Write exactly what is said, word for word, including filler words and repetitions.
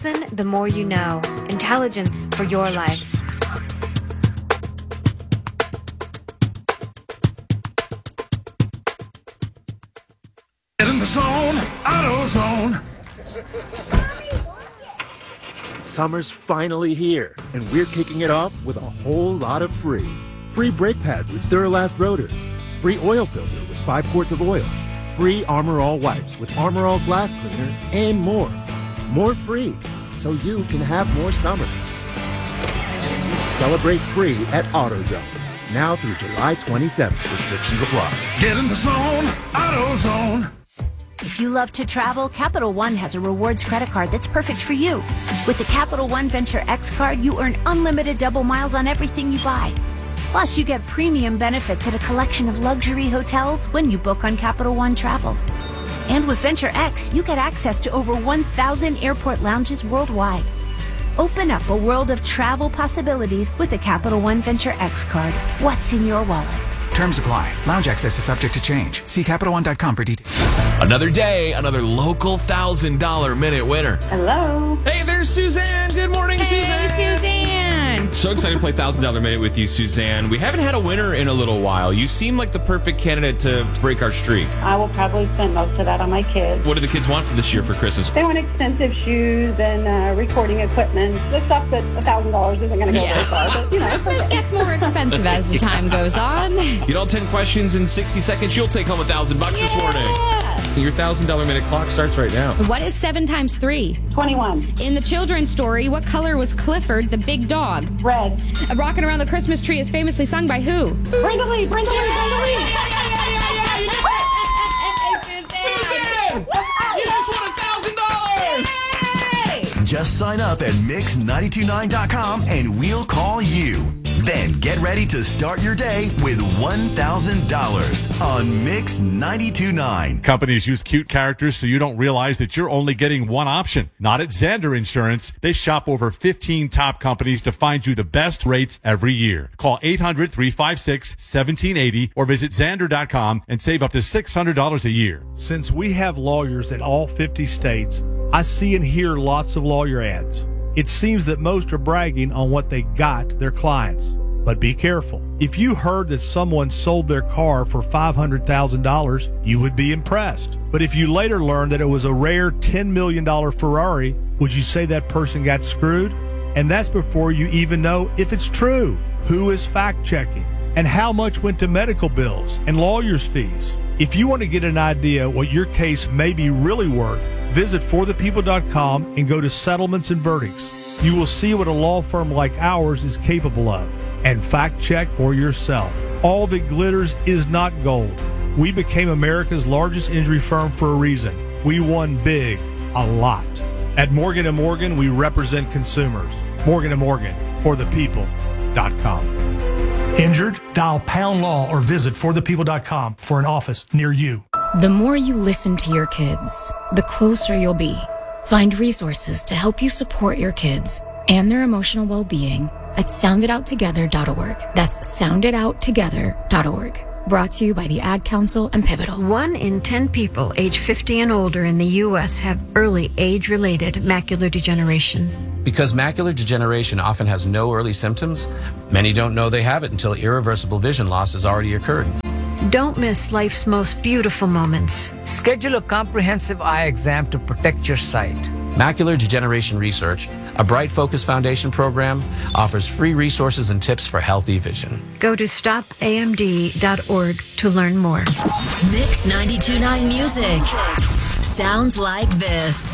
Verizon, the more you know. Intelligence for your life. Get in the zone, AutoZone. Summer's finally here, and we're kicking it off with a whole lot of free. Free brake pads with Duralast rotors. Free oil filter with five quarts of oil. Free Armor All wipes with Armor All glass cleaner, and more. More free, so you can have more summer. Celebrate free at AutoZone. Now through July twenty-seventh. Restrictions apply. Get in the zone, AutoZone. If you love to travel, Capital One has a rewards credit card that's perfect for you. With the Capital One Venture X card, you earn unlimited double miles on everything you buy. Plus, you get premium benefits at a collection of luxury hotels when you book on Capital One Travel. And with Venture X, you get access to over one thousand airport lounges worldwide. Open up a world of travel possibilities with the Capital One Venture X card. What's in your wallet? Terms apply. Lounge access is subject to change. See Capital One dot com for details. Another day, another local one thousand dollars minute winner. Hello. Hey, there's Suzanne. Good morning, hey, Suzanne. Suzanne. So excited to play one thousand dollars minute with you, Suzanne. We haven't had a winner in a little while. You seem like the perfect candidate to break our streak. I will probably spend most of that on my kids. What do the kids want for this year for Christmas? They want expensive shoes and uh, recording equipment. The stuff that one thousand dollars isn't going to go yeah. very far. But, you know, Christmas gets more expensive as the time goes on. Get all ten questions in sixty seconds. You'll take home one thousand bucks yeah. this morning. Your one thousand dollars minute clock starts right now. What is seven times three? twenty-one. In the children's story, what color was Clifford, the big dog? Red. Rockin' Around the Christmas Tree is famously sung by who? Brenda Lee, Brenda Lee, Brenda Lee. Suzanne! You just won one thousand dollars! Just sign up at mix nine two nine dot com and we'll call you. Then get ready to start your day with one thousand dollars on Mix ninety-two point nine. Companies use cute characters so you don't realize that you're only getting one option. Not at Zander Insurance. They shop over fifteen top companies to find you the best rates every year. Call eight hundred, three five six, one seven eight zero or visit Zander dot com and save up to six hundred dollars a year. Since we have lawyers in all fifty states, I see and hear lots of lawyer ads. It seems that most are bragging on what they got their clients. But be careful. If you heard that someone sold their car for five hundred thousand dollars, you would be impressed. But if you later learned that it was a rare ten million dollars Ferrari, would you say that person got screwed? And that's before you even know if it's true. Who is fact-checking? And how much went to medical bills and lawyers' fees? If you want to get an idea what your case may be really worth, visit for the people dot com and go to Settlements and Verdicts. You will see what a law firm like ours is capable of. And fact-check for yourself. All that glitters is not gold. We became America's largest injury firm for a reason. We won big, a lot. At Morgan and Morgan, we represent consumers. Morgan and Morgan, for the people dot com. Injured? Dial pound law or visit for the people dot com for an office near you. The more you listen to your kids, the closer you'll be. Find resources to help you support your kids and their emotional well-being at sound it out together dot org. That's sound it out together dot org. Brought to you by the Ad Council and Pivotal. One in ten people age fifty and older in the U S have early age-related macular degeneration. Because macular degeneration often has no early symptoms, many don't know they have it until irreversible vision loss has already occurred. Don't miss life's most beautiful moments. Schedule a comprehensive eye exam to protect your sight. Macular Degeneration Research, a Bright Focus Foundation program, offers free resources and tips for healthy vision. Go to stop A M D dot org to learn more. Mix ninety-two point nine music sounds like this.